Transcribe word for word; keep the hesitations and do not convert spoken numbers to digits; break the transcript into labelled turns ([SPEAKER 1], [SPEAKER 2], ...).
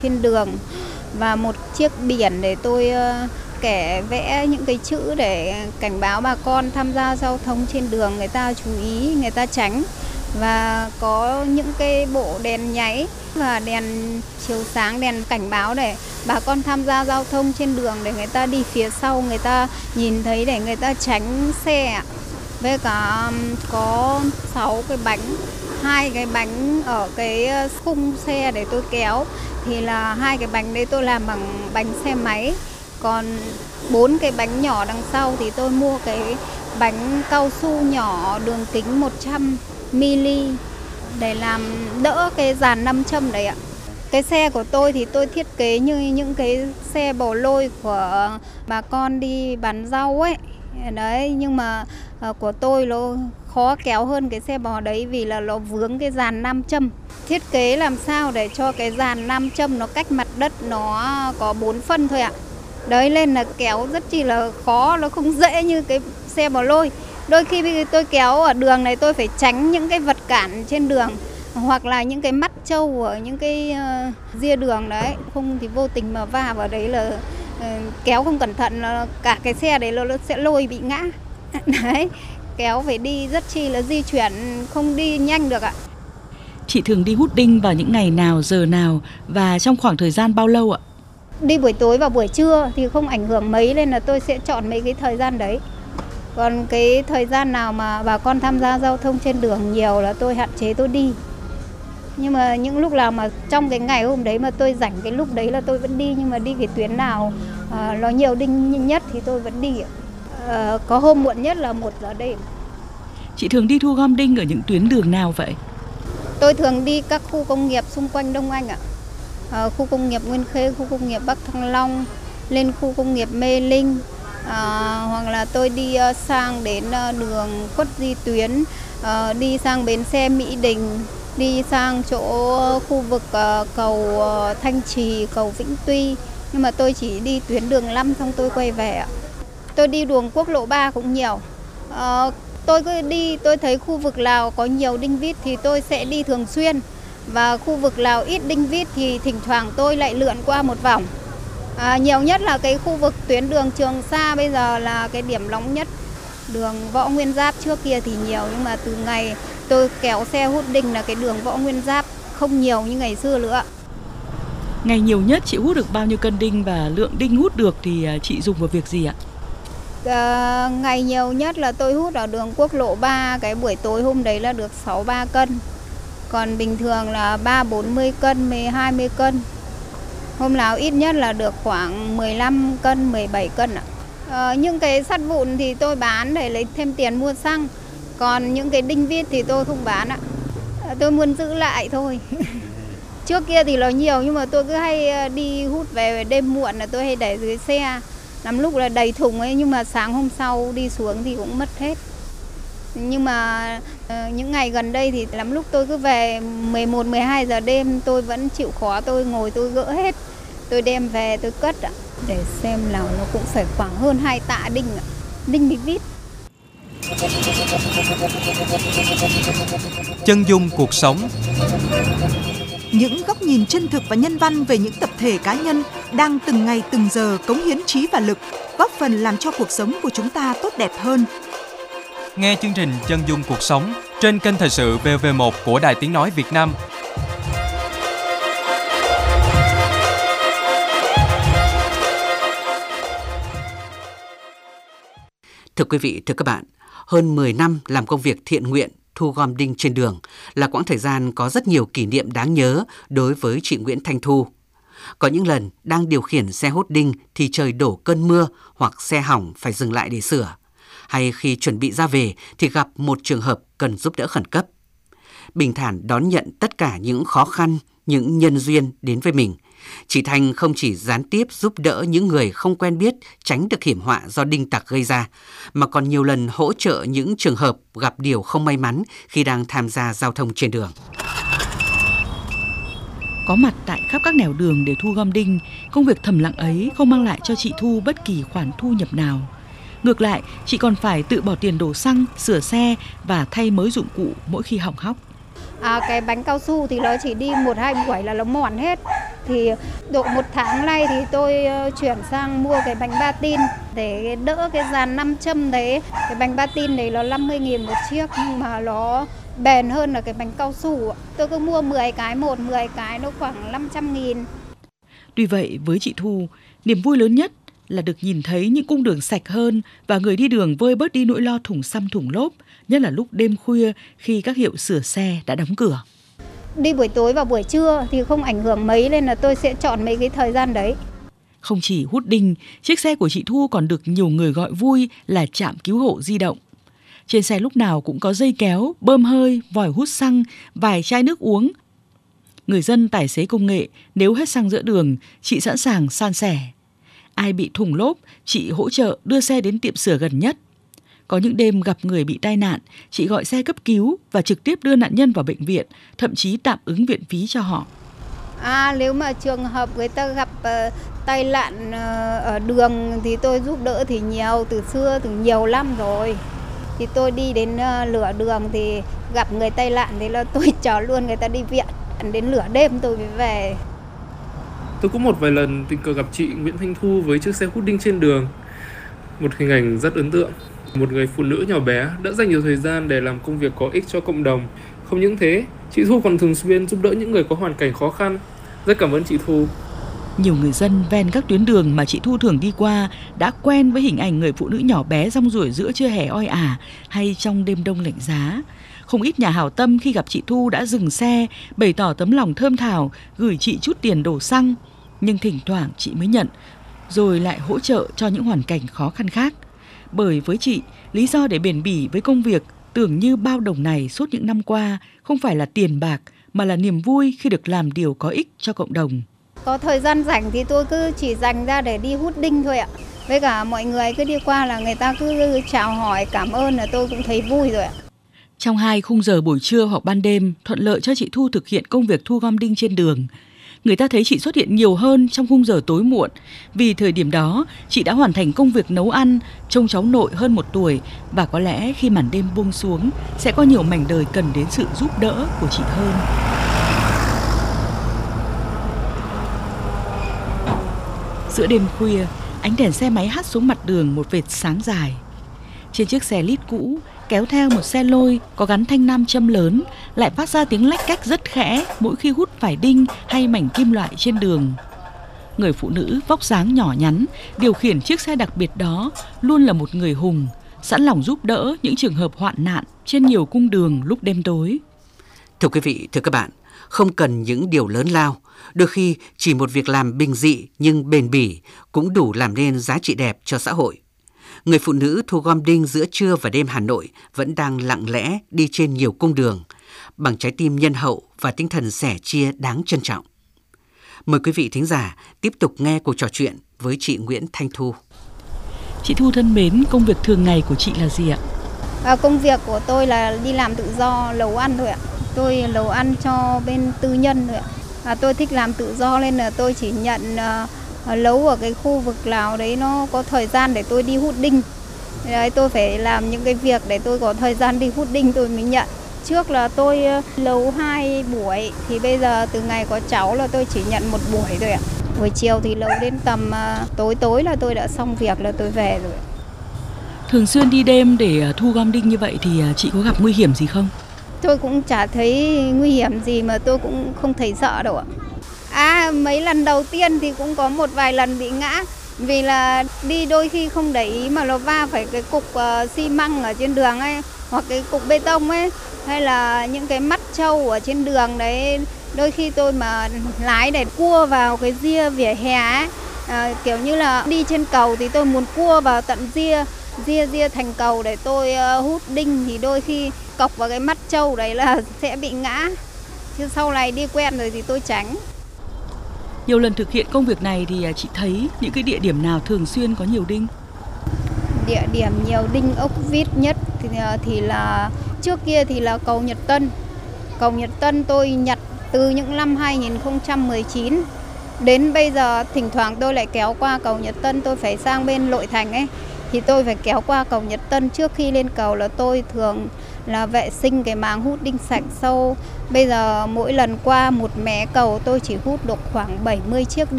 [SPEAKER 1] trên đường và một chiếc biển để tôi kẻ vẽ những cái chữ để cảnh báo bà con tham gia giao thông trên đường người ta chú ý, người ta tránh. Và có những cái bộ đèn nháy và đèn chiếu sáng, đèn cảnh báo để bà con tham gia giao thông trên đường để người ta đi phía sau, người ta nhìn thấy để người ta tránh xe. Với cả có sáu cái bánh, hai cái bánh ở cái khung xe để tôi kéo thì là hai cái bánh đấy tôi làm bằng bánh xe máy. Còn bốn cái bánh nhỏ đằng sau thì tôi mua cái bánh cao su nhỏ đường kính một trăm mi-li để làm đỡ cái dàn nam châm đấy ạ. Cái xe của tôi thì tôi thiết kế như những cái xe bò lôi của bà con đi bán rau ấy. Đấy, nhưng mà của tôi nó khó kéo hơn cái xe bò đấy vì là nó vướng cái dàn nam châm. Thiết kế làm sao để cho cái dàn nam châm nó cách mặt đất nó có bốn phân thôi ạ. Đấy nên là kéo rất chi là khó, nó không dễ như cái xe bò lôi. Đôi khi tôi kéo ở đường này tôi phải tránh những cái vật cản trên đường hoặc là những cái mắt trâu ở những cái uh, ria đường đấy, không thì vô tình mà va vào đấy là uh, kéo không cẩn thận là cả cái xe đấy nó sẽ lôi bị ngã. Đấy, kéo phải đi rất chi là di chuyển không đi nhanh được ạ.
[SPEAKER 2] Chị thường đi hút đinh vào những ngày nào, giờ nào và trong khoảng thời gian bao lâu ạ?
[SPEAKER 1] Đi buổi tối và buổi trưa thì không ảnh hưởng mấy nên là tôi sẽ chọn mấy cái thời gian đấy. Còn cái thời gian nào mà bà con tham gia giao thông trên đường nhiều là tôi hạn chế tôi đi. Nhưng mà những lúc nào mà trong cái ngày hôm đấy mà tôi rảnh cái lúc đấy là tôi vẫn đi. Nhưng mà đi cái tuyến nào à, nó nhiều đinh nhất thì tôi vẫn đi. À, có hôm muộn nhất là một giờ đêm.
[SPEAKER 2] Chị thường đi thu gom đinh ở những tuyến đường nào vậy?
[SPEAKER 1] Tôi thường đi các khu công nghiệp xung quanh Đông Anh ạ. À, khu công nghiệp Nguyên Khê, khu công nghiệp Bắc Thăng Long, lên khu công nghiệp Mê Linh. À, hoặc là tôi đi uh, sang đến uh, đường Khuất Duy Tuyến, uh, đi sang bến xe Mỹ Đình, đi sang chỗ khu vực uh, cầu uh, Thanh Trì, cầu Vĩnh Tuy. Nhưng mà tôi chỉ đi tuyến đường năm xong tôi quay về ạ. Tôi đi đường quốc lộ ba cũng nhiều. Uh, tôi cứ đi, tôi thấy khu vực nào có nhiều đinh vít thì tôi sẽ đi thường xuyên. Và khu vực nào ít đinh vít thì thỉnh thoảng tôi lại lượn qua một vòng. À, nhiều nhất là cái khu vực tuyến đường Trường Sa bây giờ là cái điểm nóng nhất. Đường Võ Nguyên Giáp trước kia thì nhiều, nhưng mà từ ngày tôi kéo xe hút đinh là cái đường Võ Nguyên Giáp không nhiều như ngày xưa nữa.
[SPEAKER 2] Ngày nhiều nhất chị hút được bao nhiêu cân đinh và lượng đinh hút được thì chị dùng vào việc gì ạ?
[SPEAKER 1] À, ngày nhiều nhất là tôi hút ở đường quốc lộ ba, cái buổi tối hôm đấy là được sáu mươi ba cân. Còn bình thường là ba bốn mươi cân, hai mươi cân. Hôm nào ít nhất là được khoảng mười lăm cân, mười bảy cân ạ. À, những cái sắt vụn thì tôi bán để lấy thêm tiền mua xăng. Còn những cái đinh vít thì tôi không bán ạ. À, tôi muốn giữ lại thôi. Trước kia thì nó nhiều nhưng mà tôi cứ hay đi hút về đêm muộn là tôi hay để dưới xe. Lắm lúc là đầy thùng ấy nhưng mà sáng hôm sau đi xuống thì cũng mất hết. Nhưng mà uh, những ngày gần đây thì lắm lúc tôi cứ về mười một, mười hai giờ đêm tôi vẫn chịu khó, tôi ngồi tôi gỡ hết. Tôi đem về tôi cất ạ. Để xem nào nó cũng phải khoảng hơn hai tạ đinh ạ. Đinh bị vít.
[SPEAKER 3] Chân dung cuộc sống.
[SPEAKER 4] Những góc nhìn chân thực và nhân văn về những tập thể cá nhân đang từng ngày từng giờ cống hiến trí và lực, góp phần làm cho cuộc sống của chúng ta tốt đẹp hơn.
[SPEAKER 3] Nghe chương trình Chân dung cuộc sống trên kênh Thời sự vê o vê một của Đài Tiếng nói Việt Nam.
[SPEAKER 5] Thưa quý vị, thưa các bạn, hơn mười năm làm công việc thiện nguyện thu gom đinh trên đường là quãng thời gian có rất nhiều kỷ niệm đáng nhớ đối với chị Nguyễn Thanh Thu. Có những lần đang điều khiển xe hút đinh thì trời đổ cơn mưa hoặc xe hỏng phải dừng lại để sửa. Hay khi chuẩn bị ra về thì gặp một trường hợp cần giúp đỡ khẩn cấp. Bình thản đón nhận tất cả những khó khăn, những nhân duyên đến với mình. Chị Thanh không chỉ gián tiếp giúp đỡ những người không quen biết tránh được hiểm họa do đinh tặc gây ra, mà còn nhiều lần hỗ trợ những trường hợp gặp điều không may mắn khi đang tham gia giao thông trên đường.
[SPEAKER 2] Có mặt tại khắp các nẻo đường để thu gom đinh, công việc thầm lặng ấy không mang lại cho chị Thu bất kỳ khoản thu nhập nào. Ngược lại, chị còn phải tự bỏ tiền đổ xăng, sửa xe và thay mới dụng cụ mỗi khi hỏng hóc.
[SPEAKER 1] À, cái bánh cao su thì nó chỉ đi một hai buổi là nó mòn hết. Thì độ một tháng nay thì tôi chuyển sang mua cái bánh Batin để đỡ cái dàn nam châm đấy. Cái bánh Batin đấy nó năm mươi nghìn một chiếc nhưng mà nó bền hơn là cái bánh cao su. Tôi cứ mua mười cái một, mười cái nó khoảng năm trăm nghìn.
[SPEAKER 2] Tuy vậy với chị Thu, niềm vui lớn nhất là được nhìn thấy những cung đường sạch hơn và người đi đường vơi bớt đi nỗi lo thủng xăm thủng lốp, nhất là lúc đêm khuya khi các hiệu sửa xe đã đóng cửa.
[SPEAKER 1] Đi buổi tối và buổi trưa thì không ảnh hưởng mấy nên là tôi sẽ chọn mấy cái thời gian đấy.
[SPEAKER 2] Không chỉ hút đinh, chiếc xe của chị Thu còn được nhiều người gọi vui là trạm cứu hộ di động. Trên xe lúc nào cũng có dây kéo, bơm hơi, vòi hút xăng, vài chai nước uống. Người dân tài xế công nghệ, nếu hết xăng giữa đường, chị sẵn sàng san sẻ. Ai bị thủng lốp, chị hỗ trợ đưa xe đến tiệm sửa gần nhất. Có những đêm gặp người bị tai nạn, chị gọi xe cấp cứu và trực tiếp đưa nạn nhân vào bệnh viện, thậm chí tạm ứng viện phí cho họ.
[SPEAKER 1] À, nếu mà trường hợp người ta gặp uh, tai nạn uh, ở đường thì tôi giúp đỡ thì nhiều, từ xưa từ nhiều năm rồi. Thì tôi đi đến uh, lửa đường thì gặp người tai nạn thì là tôi chở luôn người ta đi viện. Đến lửa đêm tôi mới về.
[SPEAKER 6] Tôi cũng một vài lần tình cờ gặp chị Nguyễn Thanh Thu với chiếc xe hút đinh trên đường. Một hình ảnh rất ấn tượng. Một người phụ nữ nhỏ bé đã dành nhiều thời gian để làm công việc có ích cho cộng đồng. Không những thế, chị Thu còn thường xuyên giúp đỡ những người có hoàn cảnh khó khăn. Rất cảm ơn chị Thu.
[SPEAKER 2] Nhiều người dân ven các tuyến đường mà chị Thu thường đi qua đã quen với hình ảnh người phụ nữ nhỏ bé rong ruổi giữa trưa hè oi ả hay trong đêm đông lạnh giá. Không ít nhà hảo tâm khi gặp chị Thu đã dừng xe, bày tỏ tấm lòng thơm thảo, gửi chị chút tiền đổ xăng. Nhưng thỉnh thoảng chị mới nhận, rồi lại hỗ trợ cho những hoàn cảnh khó khăn khác. Bởi với chị, lý do để bền bỉ với công việc tưởng như bao đồng này suốt những năm qua không phải là tiền bạc mà là niềm vui khi được làm điều có ích cho cộng đồng.
[SPEAKER 1] Có thời gian rảnh thì tôi cứ chỉ dành ra để đi hút đinh thôi ạ. Với cả mọi người cứ đi qua là người ta cứ chào hỏi cảm ơn là tôi cũng thấy vui rồi ạ.
[SPEAKER 2] Trong hai khung giờ buổi trưa hoặc ban đêm thuận lợi cho chị Thu thực hiện công việc thu gom đinh trên đường. Người ta thấy chị xuất hiện nhiều hơn trong khung giờ tối muộn. Vì thời điểm đó, chị đã hoàn thành công việc nấu ăn, trông cháu nội hơn một tuổi. Và có lẽ khi màn đêm buông xuống, sẽ có nhiều mảnh đời cần đến sự giúp đỡ của chị hơn. Giữa đêm khuya, ánh đèn xe máy hắt xuống mặt đường một vệt sáng dài. Trên chiếc xe lít cũ, kéo theo một xe lôi có gắn thanh nam châm lớn, lại phát ra tiếng lách cách rất khẽ mỗi khi hút phải đinh hay mảnh kim loại trên đường. Người phụ nữ vóc dáng nhỏ nhắn điều khiển chiếc xe đặc biệt đó luôn là một người hùng, sẵn lòng giúp đỡ những trường hợp hoạn nạn trên nhiều cung đường lúc đêm tối.
[SPEAKER 5] Thưa quý vị, thưa các bạn, không cần những điều lớn lao, đôi khi chỉ một việc làm bình dị nhưng bền bỉ cũng đủ làm nên giá trị đẹp cho xã hội. Người phụ nữ thu gom đinh giữa trưa và đêm Hà Nội vẫn đang lặng lẽ đi trên nhiều cung đường, bằng trái tim nhân hậu và tinh thần sẻ chia đáng trân trọng. Mời quý vị thính giả tiếp tục nghe cuộc trò chuyện với chị Nguyễn Thanh Thu.
[SPEAKER 2] Chị Thu thân mến, công việc thường ngày của chị là gì ạ?
[SPEAKER 1] À, công việc của tôi là đi làm tự do, nấu ăn thôi ạ. Tôi nấu ăn cho bên tư nhân thôi ạ. À, tôi thích làm tự do nên là tôi chỉ nhận uh, nấu ở cái khu vực nào đấy nó có thời gian để tôi đi hút đinh. Đấy, tôi phải làm những cái việc để tôi có thời gian đi hút đinh tôi mới nhận. Trước là tôi nấu hai buổi, thì bây giờ từ ngày có cháu là tôi chỉ nhận một buổi thôi ạ. Buổi chiều thì nấu đến tầm uh, tối tối là tôi đã xong việc là tôi về rồi.
[SPEAKER 2] Thường xuyên đi đêm để thu gom đinh như vậy thì chị có gặp nguy hiểm gì không?
[SPEAKER 1] Tôi cũng chả thấy nguy hiểm gì mà tôi cũng không thấy sợ đâu ạ. À, mấy lần đầu tiên thì cũng có một vài lần bị ngã. Vì là đi đôi khi không để ý mà nó va phải cái cục uh, xi măng ở trên đường ấy, hoặc cái cục bê tông ấy, hay là những cái mắt trâu ở trên đường đấy. Đôi khi tôi mà lái để cua vào cái ria vỉa hè ấy, à, kiểu như là đi trên cầu thì tôi muốn cua vào tận ria, ria ria thành cầu để tôi uh, hút đinh, thì đôi khi cọc vào cái mắt trâu đấy là sẽ bị ngã. Chứ sau này đi quen rồi thì tôi tránh.
[SPEAKER 2] Nhiều lần thực hiện công việc này thì chị thấy những cái địa điểm nào thường xuyên có nhiều đinh?
[SPEAKER 1] Địa điểm nhiều đinh ốc vít nhất thì, thì là trước kia thì là cầu Nhật Tân. Cầu Nhật Tân tôi nhặt từ những năm hai nghìn không trăm mười chín đến bây giờ, thỉnh thoảng tôi lại kéo qua cầu Nhật Tân, tôi phải sang bên Nội Thành ấy thì tôi phải kéo qua cầu Nhật Tân. Trước khi lên cầu là tôi thường là vệ sinh cái máng hút đinh sạch sâu. Bây giờ mỗi lần qua một mé cầu tôi chỉ hút được khoảng bảy mươi chiếc đinh.